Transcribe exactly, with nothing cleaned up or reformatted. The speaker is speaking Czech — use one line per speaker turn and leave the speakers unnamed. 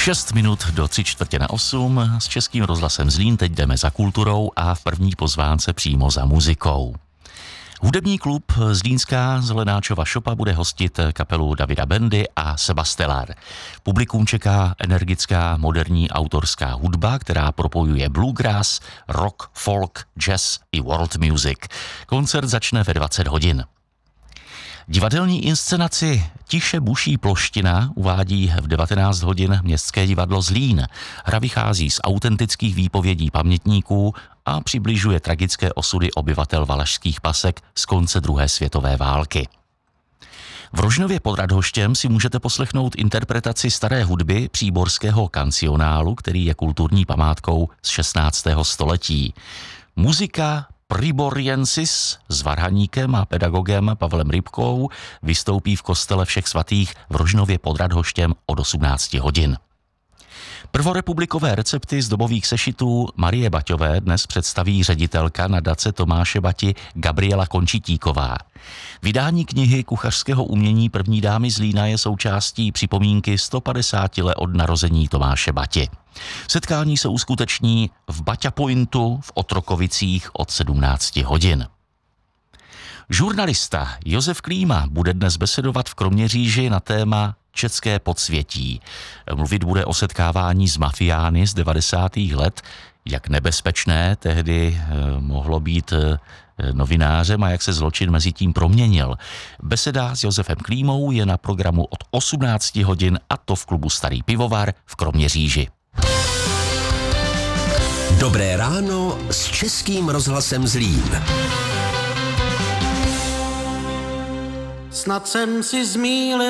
Šest minut do tři čtvrtě na osm s Českým rozhlasem Zlín. Teď jdeme za kulturou a v první pozvánce přímo za muzikou. Hudební klub Zlínská Zelenáčova šopa bude hostit kapelu Davida Bendy a Sebastellar. Publikum čeká energická moderní autorská hudba, která propojuje bluegrass, rock, folk, jazz i world music. Koncert začne ve dvacet hodin. Divadelní inscenaci Tiše buší ploština uvádí v devatenáct hodin Městské divadlo Zlín. Hra vychází z autentických výpovědí pamětníků a přibližuje tragické osudy obyvatel Valašských Pasek z konce druhé světové války. V Rožnově pod Radhoštěm si můžete poslechnout interpretaci staré hudby příborského kancionálu, který je kulturní památkou z šestnáctého století. Muzika Priboriensis s varhaníkem a pedagogem Pavlem Rybkou vystoupí v kostele Všech svatých v Rožnově pod Radhoštěm od osmnáct hodin. Prvorepublikové recepty z dobových sešitů Marie Baťové dnes představí ředitelka nadace Tomáše Bati Gabriela Končitíková. Vydání knihy kuchařského umění první dámy Zlína je součástí připomínky sto padesát let od narození Tomáše Bati. Setkání se uskuteční v Baťa Pointu v Otrokovicích od sedmnáct hodin. Žurnalista Josef Klíma bude dnes besedovat v Kroměříži na téma České podsvětí. Mluvit bude o setkávání s mafiány z devadesátých let, jak nebezpečné tehdy eh, mohlo být eh, novinářem a jak se zločin mezi tím proměnil. Beseda s Josefem Klímou je na programu od osmnáct hodin, a to v klubu Starý pivovar v Kroměříži.
Dobré ráno s Českým rozhlasem Zlín.
Snad jsem si zmýlil